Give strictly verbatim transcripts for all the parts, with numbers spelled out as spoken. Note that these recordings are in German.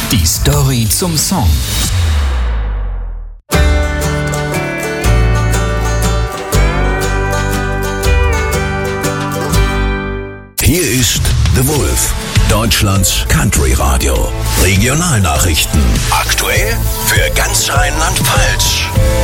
Die Story zum Song. Hier ist The Wolf, Deutschlands Country Radio. Regionalnachrichten. Aktuell für ganz Rheinland-Pfalz.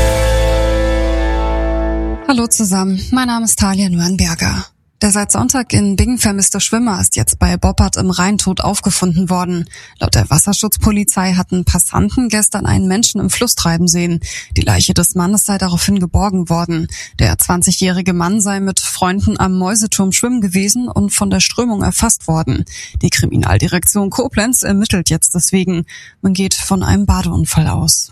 Hallo zusammen, mein Name ist Talia Nürnberger. Der seit Sonntag in Bingen vermisste Schwimmer ist jetzt bei Boppard im Rhein tot aufgefunden worden. Laut der Wasserschutzpolizei hatten Passanten gestern einen Menschen im Fluss treiben sehen. Die Leiche des Mannes sei daraufhin geborgen worden. Der zwanzigjährige Mann sei mit Freunden am Mäuseturm schwimmen gewesen und von der Strömung erfasst worden. Die Kriminaldirektion Koblenz ermittelt jetzt deswegen. Man geht von einem Badeunfall aus.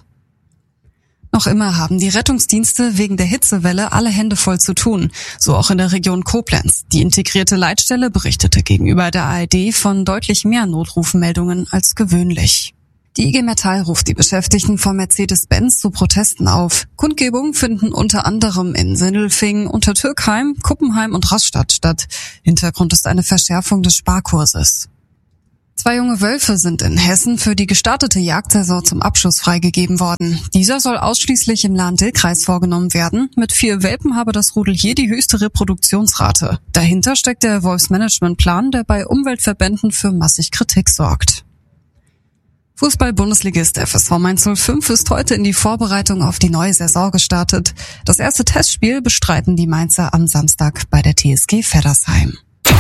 Noch immer haben die Rettungsdienste wegen der Hitzewelle alle Hände voll zu tun, so auch in der Region Koblenz. Die integrierte Leitstelle berichtete gegenüber der A R D von deutlich mehr Notrufmeldungen als gewöhnlich. Die I G Metall ruft die Beschäftigten von Mercedes-Benz zu Protesten auf. Kundgebungen finden unter anderem in Sindelfingen, Untertürkheim, Kuppenheim und Rastatt statt. Hintergrund ist eine Verschärfung des Sparkurses. Zwei junge Wölfe sind in Hessen für die gestartete Jagdsaison zum Abschuss freigegeben worden. Dieser soll ausschließlich im Lahn-Dill-Kreis vorgenommen werden. Mit vier Welpen habe das Rudel hier die höchste Reproduktionsrate. Dahinter steckt der Wolfsmanagementplan, der bei Umweltverbänden für massig Kritik sorgt. Fußball-Bundesligist F S V Mainz null fünf ist heute in die Vorbereitung auf die neue Saison gestartet. Das erste Testspiel bestreiten die Mainzer am Samstag bei der T S G Veddersheim.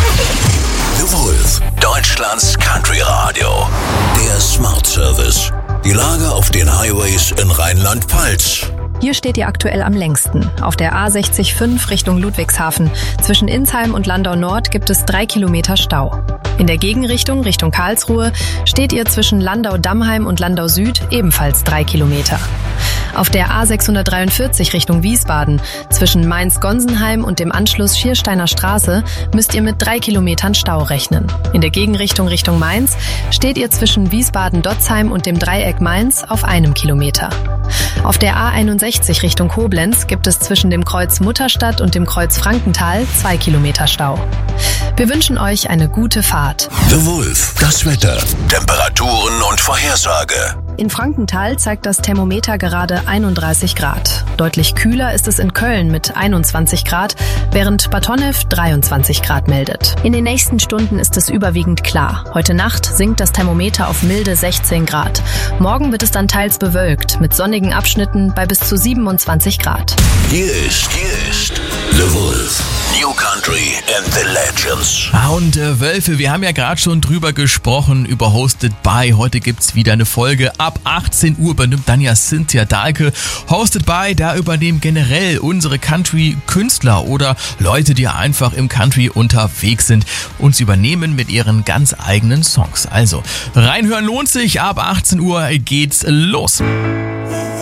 The Wolf, Deutschlands Country Radio. Der Smart Service. Die Lage auf den Highways in Rheinland-Pfalz. Hier steht ihr aktuell am längsten. Auf der A sechzig fünf Richtung Ludwigshafen. Zwischen Insheim und Landau Nord gibt es drei Kilometer Stau. In der Gegenrichtung, Richtung Karlsruhe, steht ihr zwischen Landau-Dammheim und Landau Süd ebenfalls drei Kilometer. Auf der A sechshundertdreiundvierzig Richtung Wiesbaden, zwischen Mainz-Gonsenheim und dem Anschluss Schiersteiner Straße, müsst ihr mit drei Kilometern Stau rechnen. In der Gegenrichtung Richtung Mainz steht ihr zwischen Wiesbaden-Dotzheim und dem Dreieck Mainz auf einem Kilometer. Auf der A einundsechzig Richtung Koblenz gibt es zwischen dem Kreuz Mutterstadt und dem Kreuz Frankenthal zwei Kilometer Stau. Wir wünschen euch eine gute Fahrt. The Wolf, das Wetter, Temperaturen und Vorhersage. In Frankenthal zeigt das Thermometer gerade einunddreißig Grad. Deutlich kühler ist es in Köln mit einundzwanzig Grad, während Bad Honnef dreiundzwanzig Grad meldet. In den nächsten Stunden ist es überwiegend klar. Heute Nacht sinkt das Thermometer auf milde sechzehn Grad. Morgen wird es dann teils bewölkt, mit sonnigen Abschnitten bei bis zu siebenundzwanzig Grad. Hier ist, hier ist The Wolf. New Country and the Legends. Ah, und äh, Wölfe, wir haben ja gerade schon drüber gesprochen, über Hosted by. Heute gibt's wieder eine Folge. Ab achtzehn Uhr übernimmt dann ja Cynthia Dahlke. Hosted by, da übernehmen generell unsere Country-Künstler oder Leute, die einfach im Country unterwegs sind und sie übernehmen mit ihren ganz eigenen Songs. Also, reinhören lohnt sich. Ab achtzehn Uhr geht's los.